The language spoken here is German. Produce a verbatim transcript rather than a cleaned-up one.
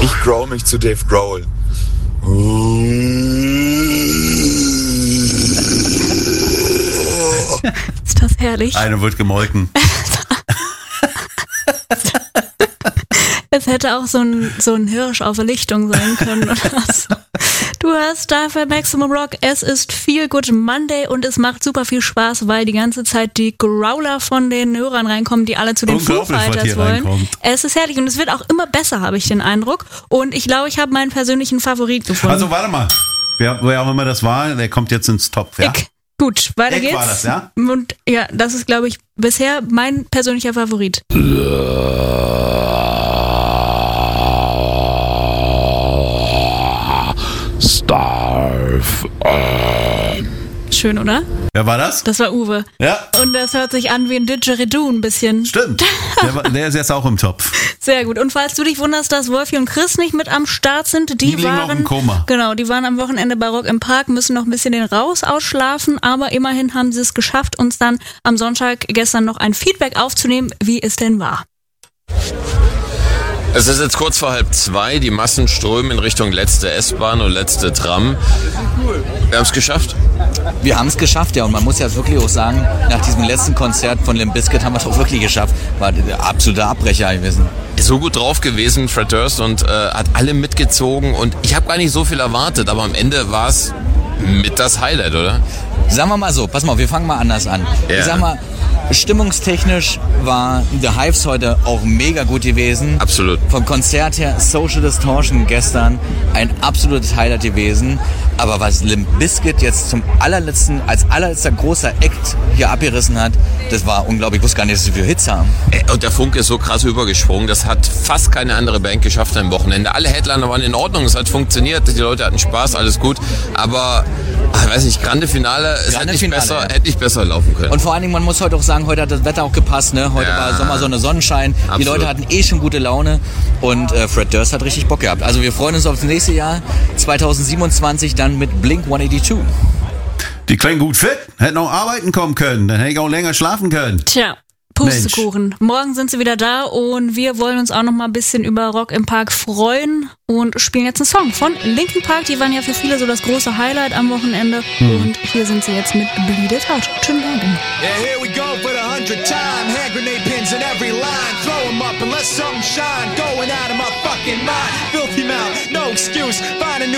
Ich growl mich zu Dave Grohl. Ist das herrlich? Einer wird gemolken. Es hätte auch so ein, so ein Hirsch auf der Lichtung sein können oder so. Du hörst dafür Maximum Rock. Es ist Feel Good Monday und es macht super viel Spaß, weil die ganze Zeit die Growler von den Hörern reinkommen, die alle zu den Foo Fighters wollen. Reinkommt. Es ist herrlich und es wird auch immer besser, habe ich den Eindruck. Und ich glaube, ich habe meinen persönlichen Favorit gefunden. Also warte mal, wer, wer auch immer das war, der kommt jetzt ins Top. Ja? Ich. Gut, weiter Eck geht's. War das, ja? Und ja, das ist, glaube ich, bisher mein persönlicher Favorit. Starve. Schön, oder? Wer war das? Das war Uwe. Ja. Und das hört sich an wie ein Didgeridoo ein bisschen. Stimmt. Der, war, der ist jetzt auch im Topf. Sehr gut. Und falls du dich wunderst, dass Wolfi und Chris nicht mit am Start sind, die, die liegen waren noch im Koma. Genau, die waren am Wochenende bei Rock im Park, müssen noch ein bisschen den Raus ausschlafen, aber immerhin haben sie es geschafft, uns dann am Sonntag gestern noch ein Feedback aufzunehmen, wie es denn war. Es ist jetzt kurz vor halb zwei, die Massen strömen in Richtung letzte S-Bahn und letzte Tram. Wir haben es geschafft. Wir haben es geschafft, ja, und man muss ja wirklich auch sagen, nach diesem letzten Konzert von Limp Bizkit haben wir es auch wirklich geschafft. War der absolute Abbrecher gewesen. So gut drauf gewesen, Fred Durst, und äh, hat alle mitgezogen und ich habe gar nicht so viel erwartet, aber am Ende war es mit das Highlight, oder? Sagen wir mal so, pass mal, wir fangen mal anders an. Ja. Ich sag mal, stimmungstechnisch war The Hives heute auch mega gut gewesen. Absolut. Vom Konzert her, Social Distortion gestern, ein absolutes Highlight gewesen. Aber was Limp Bizkit jetzt zum allerletzten, als allerletzter großer Act hier abgerissen hat, das war unglaublich. Ich wusste gar nicht, dass sie viele Hits haben. Und der Funke ist so krass übergesprungen, das hat fast keine andere Band geschafft am Wochenende. Alle Headliner waren in Ordnung, es hat funktioniert, die Leute hatten Spaß, alles gut. Aber, ich weiß nicht, Grande Finale, es hätte nicht, Finale, besser, ja. hätte nicht besser laufen können. Und vor allen Dingen, man muss heute auch sagen, heute hat das Wetter auch gepasst, ne? Heute Ja. war Sommersonne, Sonnenschein. Die Absolut. Leute hatten eh schon gute Laune und äh, Fred Durst hat richtig Bock gehabt. Also wir freuen uns aufs nächste Jahr, zwanzig siebenundzwanzig, dann mit Blink one eighty-two. Die klingen gut fit. Hätten auch arbeiten kommen können. Dann hätte ich auch länger schlafen können. Tja, Pustekuchen. Morgen sind sie wieder da und wir wollen uns auch noch mal ein bisschen über Rock im Park freuen und spielen jetzt einen Song von Linkin Park. Die waren ja für viele so das große Highlight am Wochenende. Hm. Und hier sind sie jetzt mit Bleed It Out. Schönen Morgen. Yeah, here we go for the hundredth time. Hand grenade pins in every line. Throw 'em up and let something shine. Going out of my fucking mind. Filthy mouth, no excuse. Find a new